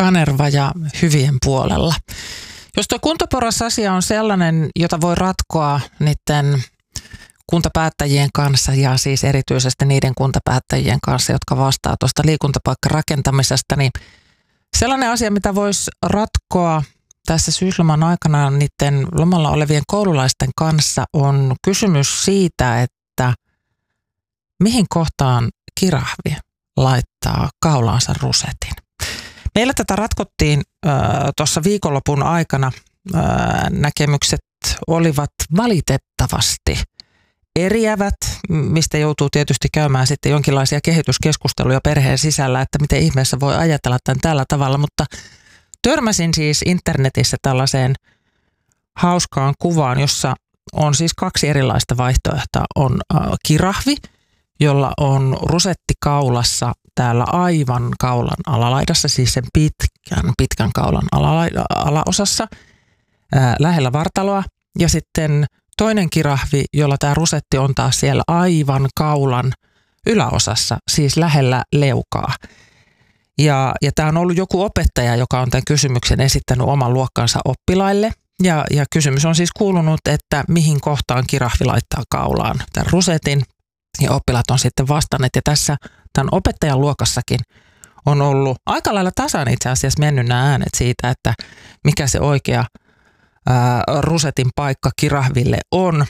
Kanerva ja hyvien puolella. Jos tuo kuntaporrasasia on sellainen, jota voi ratkoa niiden kuntapäättäjien kanssa ja siis erityisesti niiden kuntapäättäjien kanssa, jotka vastaa tuosta liikuntapaikkarakentamisesta, niin sellainen asia, mitä voisi ratkoa tässä syysloman aikana niiden lomalla olevien koululaisten kanssa, on kysymys siitä, että mihin kohtaan kirahvi laittaa kaulaansa rusetin. Meillä tätä ratkottiin tuossa viikonlopun aikana. Näkemykset olivat valitettavasti eriävät, mistä joutuu tietysti käymään sitten jonkinlaisia kehityskeskusteluja perheen sisällä, että miten ihmeessä voi ajatella tämän tällä tavalla, mutta törmäsin siis internetissä tällaiseen hauskaan kuvaan, jossa on siis kaksi erilaista vaihtoehtoa. On kirahvi, jolla on rusetti kaulassa täällä aivan kaulan alalaidassa, siis sen pitkän kaulan alaosassa lähellä vartaloa. Ja sitten toinen kirahvi, jolla tämä rusetti on taas siellä aivan kaulan yläosassa, siis lähellä leukaa. Ja tämä on ollut joku opettaja, joka on tämän kysymyksen esittänyt oman luokkansa oppilaille. Ja kysymys on siis kuulunut, että mihin kohtaan kirahvi laittaa kaulaan tämän rusetin. Ja oppilaat on sitten vastanneet. Ja tässä tämän opettajan luokassakin on ollut aika lailla tasan itse asiassa mennyt nämä äänet siitä, että mikä se oikea rusetin paikka kirahville on.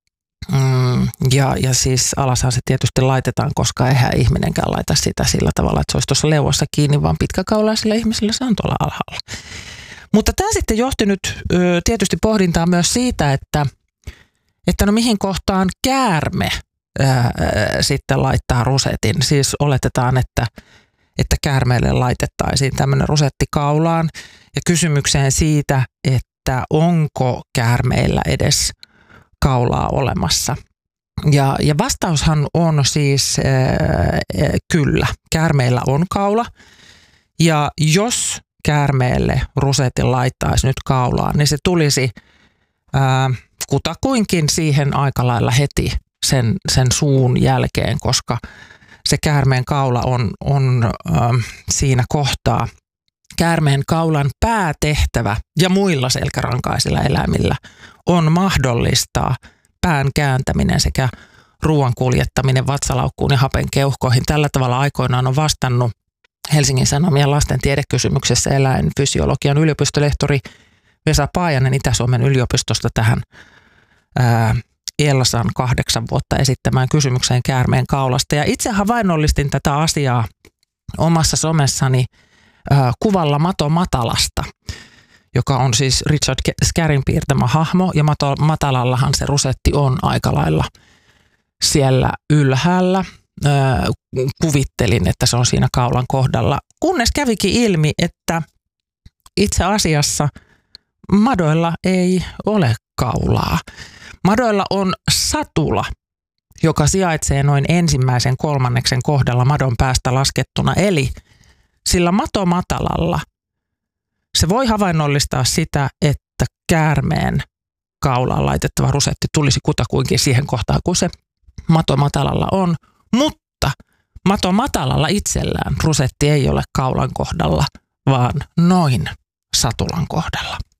Ja siis alashan se tietysti laitetaan, koska eihän ihminenkään laita sitä sillä tavalla, että se olisi tuossa leuassa kiinni, vaan pitkäkaulaisilla ihmisillä se on tuolla alhaalla. Mutta tämä sitten johti nyt tietysti pohdintaa myös siitä, että no mihin kohtaan käärme sitten laittaa rusetin. Siis oletetaan, että käärmeelle laitettaisiin tämmöinen rusetti kaulaan ja kysymykseen siitä, että onko käärmeillä edes kaulaa olemassa. Ja vastaushan on siis kyllä, käärmeillä on kaula ja jos käärmeelle rusetin laittaisi nyt kaulaan, niin se tulisi kutakuinkin siihen aika lailla heti sen suun jälkeen, koska se käärmeen kaula on siinä kohtaa. Käärmeen kaulan päätehtävä ja muilla selkärankaisilla eläimillä on mahdollistaa pään kääntäminen sekä ruoan kuljettaminen vatsalaukkuun ja hapen keuhkoihin. Tällä tavalla aikoinaan on vastannut Helsingin Sanomien lasten tiedekysymyksessä eläinfysiologian yliopistolehtori Vesa Paajanen Itä-Suomen yliopistosta tähän Elsan 8 vuotta esittämään kysymykseen käärmeen kaulasta. Ja itse havainnollistin tätä asiaa omassa somessani kuvalla Mato Matalasta, joka on siis Richard Scarrin piirtämä hahmo, ja Mato Matalallahan se rusetti on aika lailla siellä ylhäällä. Kuvittelin, että se on siinä kaulan kohdalla, kunnes kävikin ilmi, että itse asiassa madoilla ei ole kaulaa. Madoilla on satula, joka sijaitsee noin ensimmäisen kolmanneksen kohdalla madon päästä laskettuna, eli sillä Mato Matalalla se voi havainnollistaa sitä, että käärmeen kaulaan laitettava rusetti tulisi kutakuinkin siihen kohtaan, kun se Mato Matalalla on, mutta Mato Matalalla itsellään rusetti ei ole kaulan kohdalla, vaan noin satulan kohdalla.